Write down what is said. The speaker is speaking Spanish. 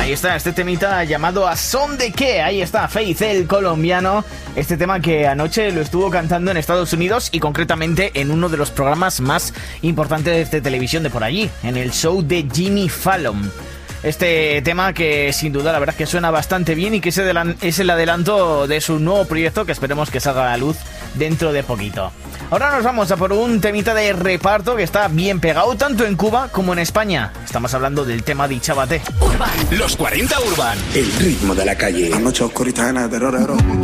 Ahí está, este temita llamado ¿A Son de Qué? Ahí está, Faith, el colombiano. Este tema que anoche lo estuvo cantando en Estados Unidos y concretamente en uno de los programas más importantes de televisión de por allí, en el show de Jimmy Fallon. Este tema que sin duda la verdad es que suena bastante bien y que es el adelanto de su nuevo proyecto que esperemos que salga a la luz dentro de poquito. Ahora nos vamos a por un temita de reparto que está bien pegado tanto en Cuba como en España. Estamos hablando del tema de Chabate. Urban. Los 40 Urban. El ritmo de la calle. La noche oscurita, terror.